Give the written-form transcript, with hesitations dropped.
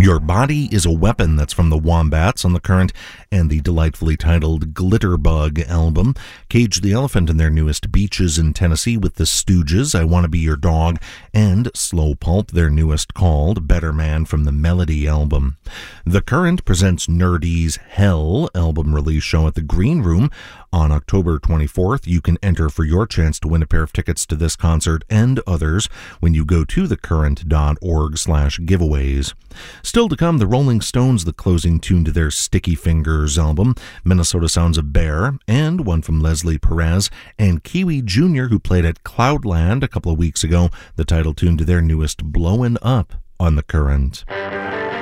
Your Body is a Weapon, that's from the Wombats on The Current, and the delightfully titled Glitterbug album. Cage the Elephant in their newest Beaches in Tennessee with the Stooges, I Wanna Be Your Dog, and Slow Pulp, their newest, called Better Man from the Melody album. The Current presents Nerdy's Hell album release show at the Green Room on October 24th. You can enter for your chance to win a pair of tickets to this concert and others when you go to thecurrent.org/giveaways. Still to come, the Rolling Stones, the closing tune to their Sticky Fingers album, Minnesota Sounds of Bear, and one from Leslie Perez and Kiwi Jr., who played at Cloudland a couple of weeks ago, the title tune to their newest Blowin' Up on The Current.